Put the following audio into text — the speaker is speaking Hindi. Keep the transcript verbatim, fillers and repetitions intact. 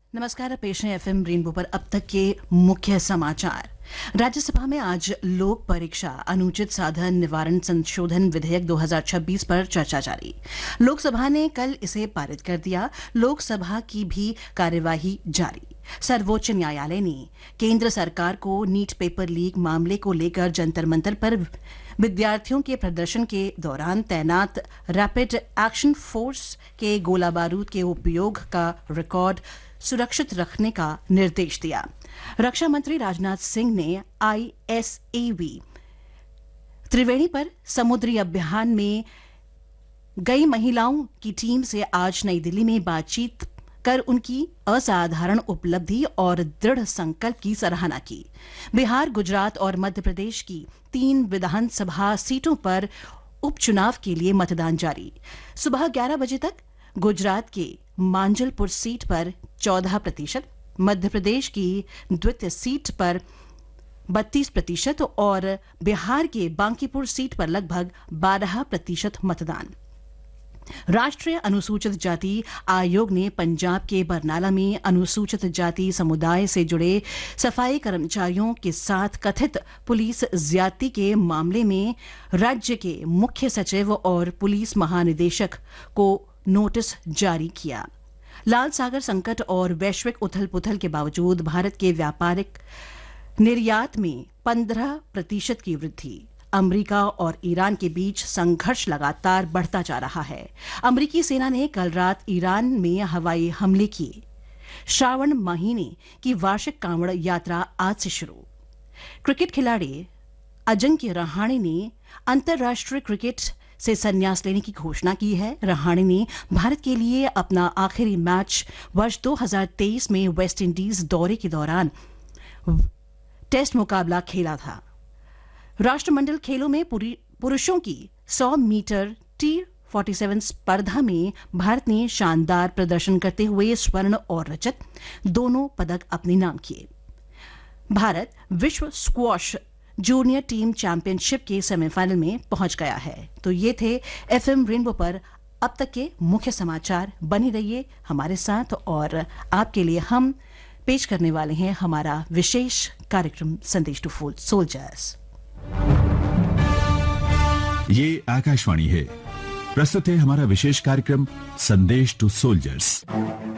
नमस्कार, पेश है एफएम रेनबो पर अब तक के मुख्य समाचार। राज्यसभा में आज लोक परीक्षा अनुचित साधन निवारण संशोधन विधेयक दो हज़ार छब्बीस पर चर्चा जारी। लोकसभा ने कल इसे पारित कर दिया। लोकसभा की भी कार्यवाही जारी। सर्वोच्च न्यायालय ने केंद्र सरकार को नीट पेपर लीक मामले को लेकर जंतर मंतर पर विद्यार्थियों के प्रदर्शन के दौरान तैनात रैपिड एक्शन फोर्स के गोला बारूद के उपयोग का रिकॉर्ड सुरक्षित रखने का निर्देश दिया। रक्षा मंत्री राजनाथ सिंह ने आईएसएवी त्रिवेणी पर समुद्री अभियान में गई महिलाओं की टीम से आज नई दिल्ली में बातचीत कर उनकी असाधारण उपलब्धि और दृढ़ संकल्प की सराहना की। बिहार, गुजरात और मध्य प्रदेश की तीन विधानसभा सीटों पर उपचुनाव के लिए मतदान जारी। सुबह ग्यारह बजे तक गुजरात के मांजलपुर सीट पर चौदह प्रतिशत, मध्य प्रदेश की द्वितीय सीट पर बत्तीस प्रतिशत और बिहार के बांकीपुर सीट पर लगभग बारह प्रतिशत मतदान। राष्ट्रीय अनुसूचित जाति आयोग ने पंजाब के बरनाला में अनुसूचित जाति समुदाय से जुड़े सफाई कर्मचारियों के साथ कथित पुलिस ज्यादती के मामले में राज्य के मुख्य सचिव और पुलिस महानिदेशक को नोटिस जारी किया। लाल सागर संकट और वैश्विक उथल पुथल के बावजूद भारत के व्यापारिक निर्यात में पंद्रह प्रतिशत की वृद्धि। अमेरिका और ईरान के बीच संघर्ष लगातार बढ़ता जा रहा है। अमेरिकी सेना ने कल रात ईरान में हवाई हमले किए। श्रावण महीने की वार्षिक कांवड़ यात्रा आज से शुरू। क्रिकेट खिलाड़ी अजिंक्य रहाणे ने अंतर्राष्ट्रीय क्रिकेट से संन्यास लेने की घोषणा की है। रहाणे ने भारत के लिए अपना आखिरी मैच वर्ष दो हज़ार तेईस में वेस्टइंडीज दौरे के दौरान टेस्ट मुकाबला खेला था। राष्ट्रमंडल खेलों में पुरुषों की सौ मीटर टी सैंतालीस स्पर्धा में भारत ने शानदार प्रदर्शन करते हुए स्वर्ण और रजत दोनों पदक अपने नाम किए। भारत विश्व स्क्वॉश जूनियर टीम चैंपियनशिप के सेमीफाइनल में पहुंच गया है। तो ये थे एफएम रेनबो पर अब तक के मुख्य समाचार। बने रहिए हमारे साथ और आपके लिए हम पेश करने वाले हैं हमारा विशेष कार्यक्रम संदेश टू सोल्जर्स। ये आकाशवाणी है। प्रस्तुत है हमारा विशेष कार्यक्रम संदेश टू सोल्जर्स।